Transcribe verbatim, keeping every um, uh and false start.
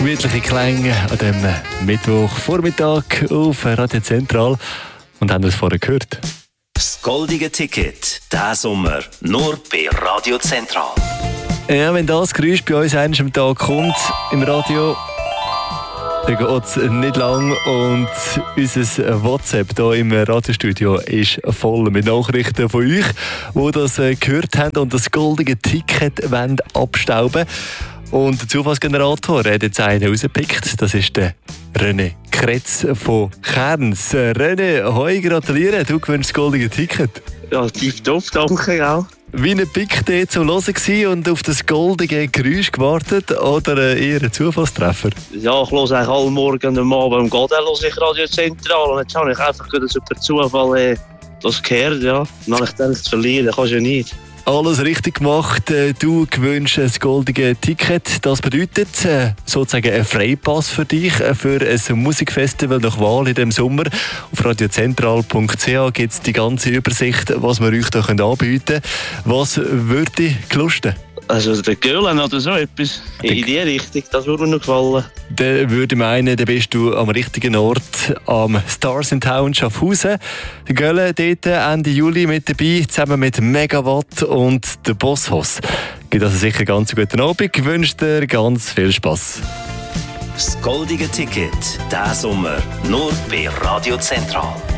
gemütliche Klänge an dem Mittwochvormittag auf Radio Zentral. Und haben das vorher gehört. Das goldige Ticket, diesen Sommer, nur bei Radio Zentral. Ja, wenn das Geräusch bei uns einmal am Tag kommt im Radio, dann geht es nicht lang und unser WhatsApp hier im Radiostudio ist voll mit Nachrichten von euch, die das gehört haben und das goldige Ticket wollen abstauben. Und der Zufallsgenerator hat jetzt einen rausgepickt. Das ist der René Kretz von Kerns. René, hoi, gratuliere, du gewinnst das goldige Ticket. Ja, tipptopp, danke auch. Wie ein Pick der zum Hören gewesen und auf das goldige Geräusch gewartet oder eher ein Zufallstreffer? Ja, ich höre eigentlich alle Morgen am Abend am Gaden höre ich Radio Zentral und jetzt habe ich einfach einen super Zufall äh, das gehört, ja. Dann habe ich gedacht, verlieren kannst du ja nicht. Alles richtig gemacht. Du gewünscht das goldige Ticket. Das bedeutet sozusagen ein Freipass für dich für ein Musikfestival nach Wahl in diesem Sommer. Auf radiozentral punkt c h gibt es die ganze Übersicht, was wir euch da anbieten können. Was würde dich lusten? Also der Göhlen oder so etwas in die Richtung, das würde mir noch gefallen. Dann würde ich meinen, dann bist du am richtigen Ort, am Stars in Town Schaffhausen. Der Göhlen dort Ende Juli mit dabei, zusammen mit Megawatt und der Bosshaus. Gibt also sicher ganz einen guten Abend. Ich wünsche dir ganz viel Spass. Das goldige Ticket, diesen Sommer, nur bei Radio Zentral.